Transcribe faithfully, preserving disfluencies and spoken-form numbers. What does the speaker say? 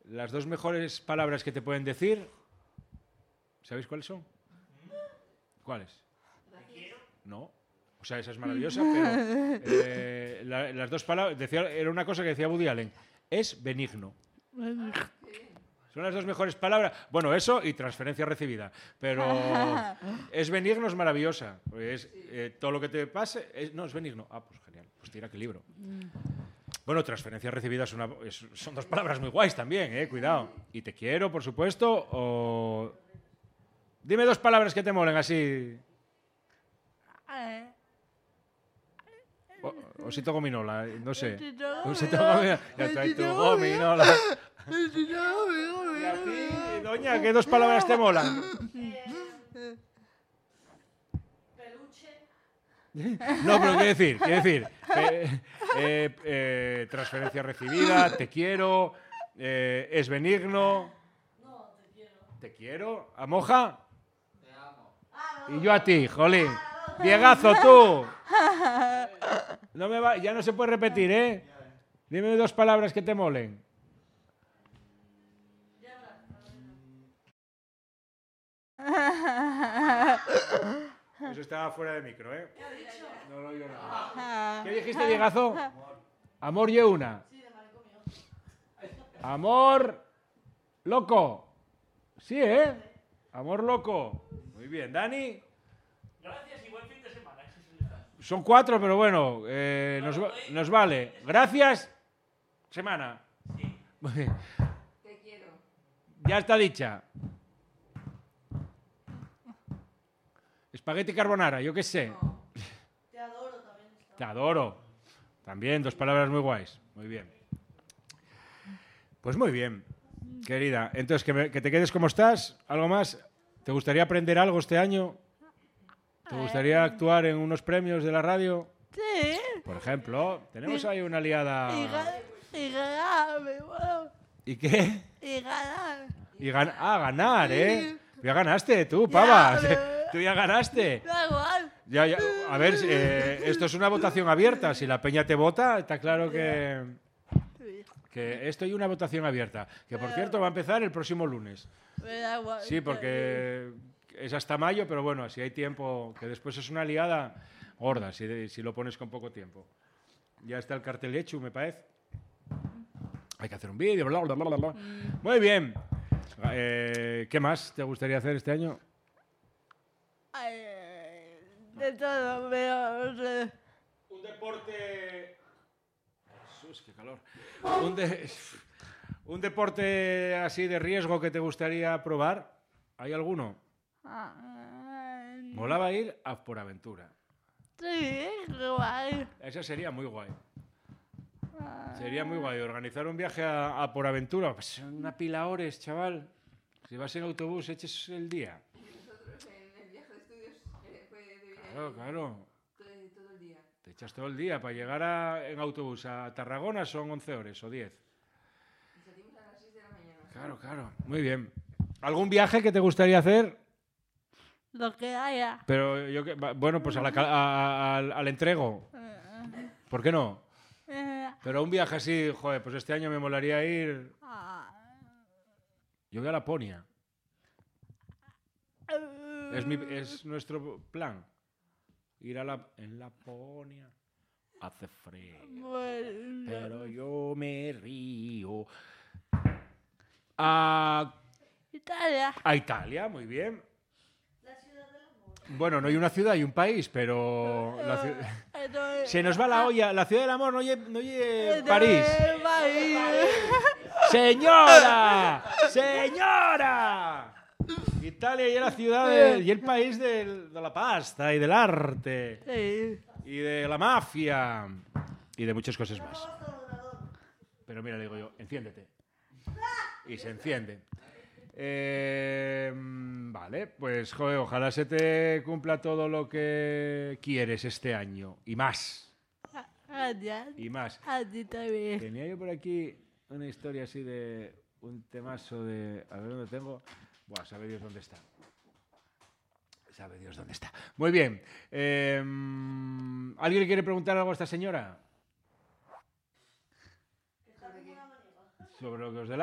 las dos mejores palabras que te pueden decir, ¿sabéis cuáles son? ¿Cuáles? No. O sea, esa es maravillosa, pero eh, la, las dos palabras, decía, era una cosa que decía Woody Allen, es benigno. Son las dos mejores palabras. Bueno, eso y transferencia recibida. Pero es benigno, es maravillosa. Es, eh, todo lo que te pase, es, no, es benigno. Ah, pues genial. Pues tira que libro. Bueno, transferencia recibida es una, es, son dos palabras muy guays también, eh, cuidado. Y te quiero, por supuesto, o... Dime dos palabras que te molen así. O, osito gominola, no sé. Osito gominola. Ya trae tu gominola. ¿Y a ti, doña, qué dos palabras te molan? No, pero ¿qué decir? ¿Qué decir? Eh, eh, eh, transferencia recibida, te quiero, eh, es benigno. No, te quiero. ¿Te quiero? ¿A Moja? Te amo. Y yo a ti, jolín. Diegazo, tú. No me va, ya no se puede repetir, ¿eh? Dime dos palabras que te molen. Eso estaba fuera de micro, ¿eh? No lo oigo nada. ¿Qué dijiste, Diegazo? Amor y una. Amor loco. Sí, ¿eh? Amor loco. Muy bien. ¿Dani? Gracias y buen fin de semana. Son cuatro, pero bueno, eh, nos, nos vale. Gracias. Semana. Sí. Muy bien. Te quiero. Ya está dicha. Espagueti carbonara, yo qué sé. No. Te adoro también. Está. Te adoro. También, dos palabras muy guays. Muy bien. Pues muy bien, querida. Entonces, que, me, que te quedes como estás. ¿Algo más? ¿Te gustaría aprender algo este año? ¿Te gustaría actuar en unos premios de la radio? Sí. Por ejemplo, tenemos ahí una liada... Y, ga- y ganar, me muero. ¿Y qué? Y ganar. Y gan ah, ganar, ¿eh? Ya ganaste tú, pava. Ya, pero- Tú ya ganaste. Da igual. Ya, ya. A ver, eh, esto es una votación abierta. Si la peña te vota, está claro que, que esto hay una votación abierta. Que, por cierto, va a empezar el próximo lunes. Me da igual. Sí, porque es hasta mayo, pero bueno, si hay tiempo, que después es una liada gorda, si, si lo pones con poco tiempo. Ya está el cartel hecho, me parece. Hay que hacer un vídeo, bla, bla, bla, bla, bla. Muy bien. Eh, ¿Qué más te gustaría hacer este año? Ay, de todo, pero no sé. Un deporte... Jesús, qué calor. Un, de... un deporte así de riesgo que te gustaría probar. ¿Hay alguno? Ah, Molaba ir a por aventura. sí, qué guay. Esa sería muy guay. Sería muy guay organizar un viaje a, a por aventura. Pues una pila de horas, chaval. Si vas en autobús, eches el día. Nosotros en el viaje de estudios eh, fue de viaje Claro, claro. todo, todo el día. Te echas todo el día. Para llegar a- en autobús a Tarragona son once horas o diez. Y salimos a las seis de la mañana. Claro, claro. Muy bien. ¿Algún viaje que te gustaría hacer? Lo que haya. Pero yo que, va- bueno, pues a la ca- a- a- al, al entrego. ¿Por qué no? Eh, Pero un viaje así, joder, pues este año me molaría ir. ah, Yo voy a Laponia. eh, Es, mi, es nuestro plan. Ir a la, en Laponia. Hace frío. bueno. Pero yo me río. A, Italia. a Italia, muy bien. La ciudad del amor. Bueno, no hay una ciudad, hay un país, pero... la ciu- Entonces- Se nos va la olla. La ciudad del amor no oye, no oye Entonces, París. París. ¡Señora! ¡Señora! Italia y la ciudad de- y el país del- de la pasta y del arte Sí. y de la mafia y de muchas cosas más. Pero mira, le digo yo, enciéndete. Y se enciende. Eh, vale, pues joder, ojalá se te cumpla todo lo que quieres este año y más. Gracias. Y más. A ti también. Tenía yo por aquí una historia así de un temazo de... A ver dónde tengo. Buah, sabe Dios dónde está. Sabe Dios dónde está. Muy bien. Eh, ¿Alguien le quiere preguntar algo a esta señora? Sobre lo que os dé la